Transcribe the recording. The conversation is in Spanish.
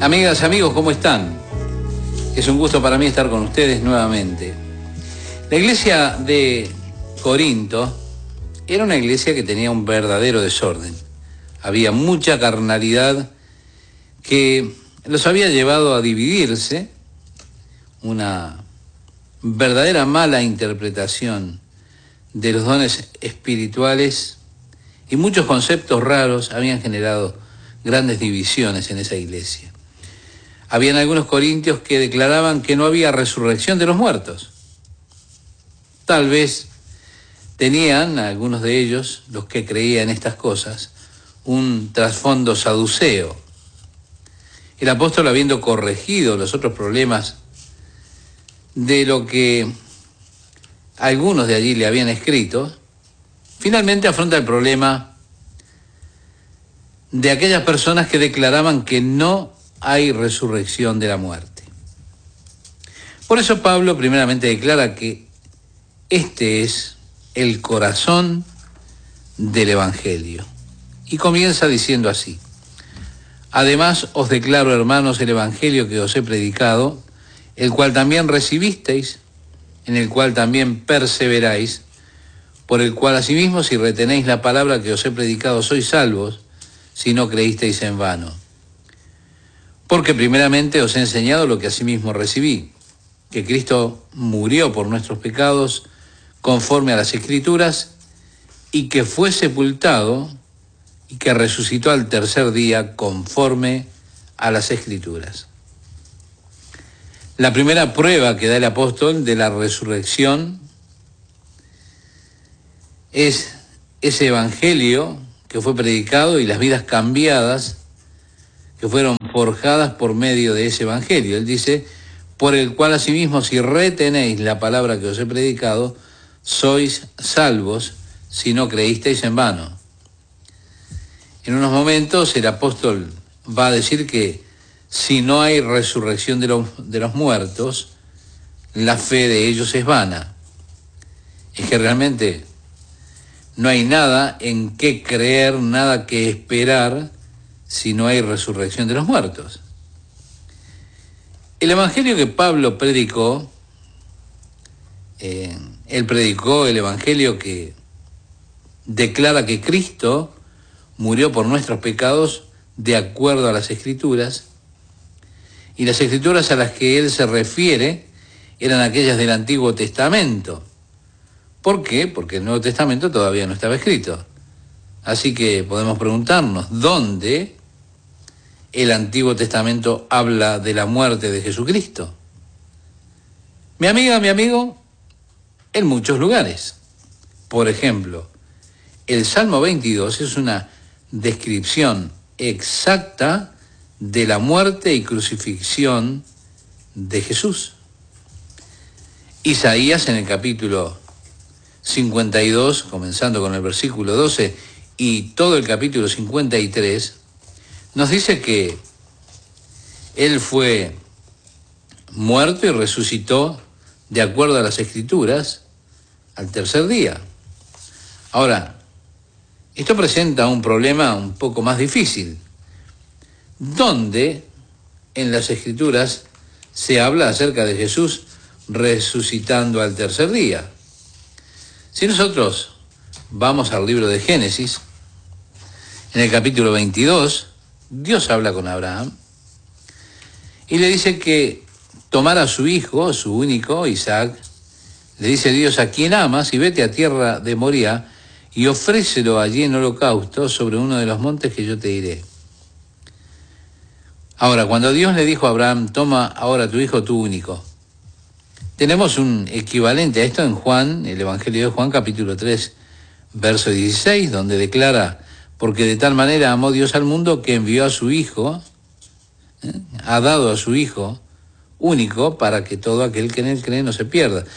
Amigas, amigos, ¿cómo están? Es un gusto para mí estar con ustedes nuevamente. La iglesia de Corinto era una iglesia que tenía un verdadero desorden. Había mucha carnalidad que los había llevado a dividirse, una verdadera mala interpretación de los dones espirituales y muchos conceptos raros habían generado grandes divisiones en esa iglesia. Habían algunos corintios que declaraban que no había resurrección de los muertos. Tal vez tenían, algunos de ellos, los que creían estas cosas, un trasfondo saduceo. El apóstol, habiendo corregido los otros problemas de lo que algunos de allí le habían escrito, finalmente afronta el problema de aquellas personas que declaraban que no hay resurrección de la muerte. Por eso Pablo primeramente declara que este es el corazón del Evangelio. Y comienza diciendo así: además os declaro, hermanos, el Evangelio que os he predicado, el cual también recibisteis, en el cual también perseveráis, por el cual asimismo, si retenéis la palabra que os he predicado, sois salvos, si no creísteis en vano. Porque primeramente os he enseñado lo que asimismo recibí, que Cristo murió por nuestros pecados conforme a las Escrituras, y que fue sepultado, y que resucitó al tercer día conforme a las Escrituras. La primera prueba que da el apóstol de la resurrección es ese evangelio que fue predicado y las vidas cambiadas que fueron forjadas por medio de ese evangelio. Él dice: por el cual asimismo, si retenéis la palabra que os he predicado, sois salvos, si no creísteis en vano. En unos momentos el apóstol va a decir que si no hay resurrección de los muertos, la fe de ellos es vana. Es que realmente no hay nada en qué creer, nada que esperar, si no hay resurrección de los muertos. El evangelio que Pablo predicó, él predicó el evangelio que declara que Cristo murió por nuestros pecados de acuerdo a las Escrituras, y las Escrituras a las que él se refiere eran aquellas del Antiguo Testamento. ¿Por qué? Porque el Nuevo Testamento todavía no estaba escrito. Así que podemos preguntarnos, ¿dónde el Antiguo Testamento habla de la muerte de Jesucristo? Mi amiga, mi amigo, en muchos lugares. Por ejemplo, el Salmo 22 es una descripción exacta de la muerte y crucifixión de Jesús. Isaías, en el capítulo 52, comenzando con el versículo 12, y todo el capítulo 53, nos dice que él fue muerto y resucitó de acuerdo a las Escrituras al tercer día. Ahora, esto presenta un problema un poco más difícil. ¿Dónde en las Escrituras se habla acerca de Jesús resucitando al tercer día? Si nosotros vamos al libro de Génesis, en el capítulo 22, Dios habla con Abraham y le dice que tomara a su hijo, su único, Isaac. Le dice Dios: a quien amas, y vete a tierra de Moría y ofrécelo allí en holocausto sobre uno de los montes que yo te diré. Ahora, cuando Dios le dijo a Abraham: toma ahora a tu hijo, tu único, tenemos un equivalente a esto en Juan, el Evangelio de Juan, capítulo 3, verso 16, donde declara: porque de tal manera amó Dios al mundo que envió a su Hijo, ha dado a su Hijo único, para que todo aquel que en él cree no se pierda.